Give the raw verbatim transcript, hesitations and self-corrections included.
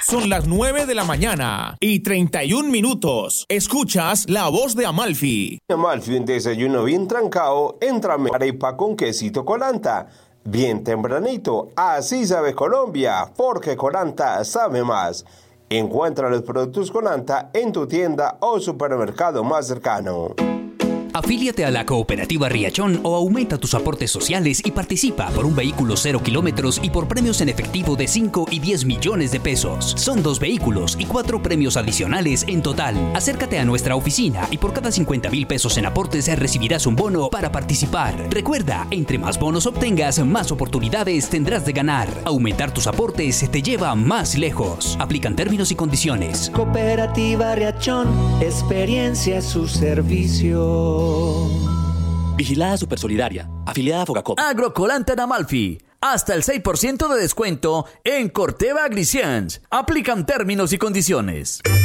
Son las nueve de la mañana y treinta y un minutos. Escuchas la voz de Amalfi. Amalfi, un desayuno bien trancado, entra arepa con quesito Colanta. Bien tempranito, así sabe Colombia, porque Colanta sabe más. Encuentra los productos Colanta en tu tienda o supermercado más cercano. Afíliate a la Cooperativa Riachón o aumenta tus aportes sociales y participa por un vehículo cero kilómetros y por premios en efectivo de cinco y diez millones de pesos. Son dos vehículos y cuatro premios adicionales en total. Acércate a nuestra oficina y por cada cincuenta mil pesos en aportes recibirás un bono para participar. Recuerda, entre más bonos obtengas, más oportunidades tendrás de ganar. Aumentar tus aportes te lleva más lejos. Aplican términos y condiciones. Cooperativa Riachón, experiencia a su servicio. Vigilada Supersolidaria, afiliada a Fogacop. Agrocolanta en Amalfi. Hasta el seis por ciento de descuento en Corteva Agriciencia. Aplican términos y condiciones.